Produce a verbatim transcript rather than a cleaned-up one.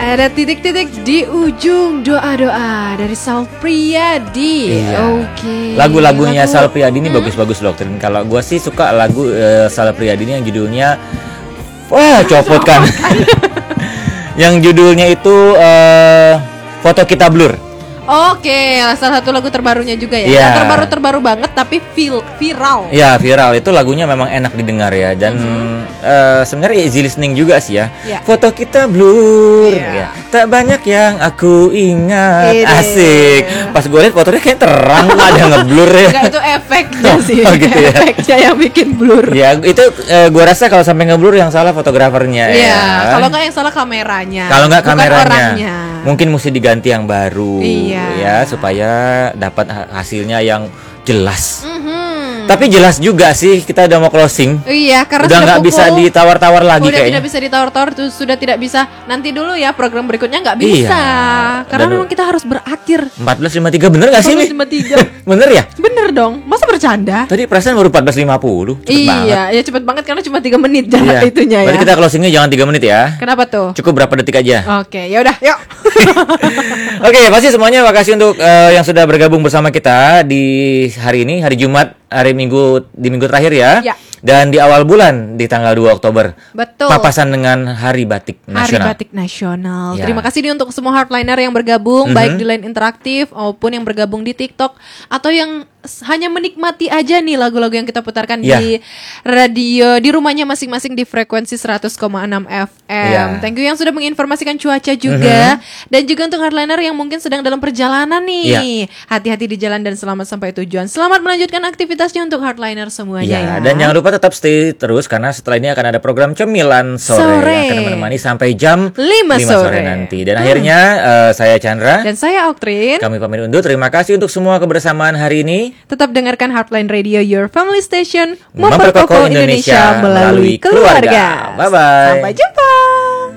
Ada titik-titik di ujung doa-doa dari Sal Priadi. Iya. Oke. Lagu-lagunya Lagu- Sal Priadi ini Hmm. bagus-bagus loh. Trin. Kalau gue sih suka lagu uh, Sal Priadi ini yang judulnya wah copot kan. Yang judulnya itu uh, Foto Kita Blur. Oke, salah satu lagu terbarunya juga ya. Iya. Yang terbaru-terbaru banget tapi feel viral. Ya viral itu lagunya memang enak didengar ya. Dan uh, sebenarnya easy listening juga sih ya. Iya. Foto kita blur Iya. ya. Tak banyak yang aku ingat. Ini. Asik. Pas gue liat fotonya kayak terang, nggak ada ngeblur ya. Enggak, itu efeknya sih. Oh, gitu ya. Efeknya yang bikin blur. Ya itu uh, gue rasa kalau sampai ngeblur yang salah fotografernya Iya, ya. kalau nggak yang salah kameranya. Kalau nggak bukan kameranya, orangnya. mungkin mesti diganti yang baru, Iya. ya supaya dapat ha- hasilnya yang jelas. Mhm. Tapi jelas juga sih kita udah mau closing. Iya, karena Udah sudah nggak pukul- bisa ditawar-tawar lagi Udah kayaknya. tidak bisa ditawar-tawar tuh, sudah tidak bisa. Nanti dulu ya program berikutnya nggak bisa. Iya. Karena Dan- memang kita harus berakhir. empat belas lima puluh tiga bener gak sih nih? lima tiga. Bener ya? Bener dong. Masa bercanda? Tadi perasaan baru empat belas lima puluh. Cepet Iya, banget. ya cepet banget karena cuma tiga menit jarak Iya. itunya ya. Berarti kita closingnya jangan tiga menit ya. Kenapa tuh? Cukup berapa detik aja. Oke, ya udah, yuk. Oke, pasti semuanya makasih untuk eh, yang sudah bergabung bersama kita di hari ini, hari Jumat, hari Minggu di minggu terakhir ya. Ya. Dan di awal bulan di tanggal dua Oktober. Betul. Papasan dengan Hari Batik Hari Nasional. Batik Nasional. Ya. Terima kasih nih untuk semua hardliner yang bergabung, Mhm. baik di Line Interaktif maupun yang bergabung di TikTok atau yang s- hanya menikmati aja nih lagu-lagu yang kita putarkan Ya. di radio di rumahnya masing-masing di frekuensi seratus koma enam F M. Ya. Thank you yang sudah menginformasikan cuaca juga dan juga untuk hardliner yang mungkin sedang dalam perjalanan nih. Hati-hati di jalan dan selamat sampai tujuan. Selamat melanjutkan aktivitasnya untuk hardliner semuanya ya. Ya, dan jangan lupa tetap stay terus karena setelah ini akan ada program Cemilan Sore, Sore. yang akan menemani sampai jam Lima sore. nanti. Dan akhirnya eh, saya Chandra, Dan saya Oktrin. kami pamit undur. Terima kasih untuk semua kebersamaan hari ini. Tetap dengarkan Heartline Radio, your family station, Memperkokoh memperkokoh Indonesia Indonesia melalui melalui keluarga. keluarga. Bye-bye. Sampai jumpa.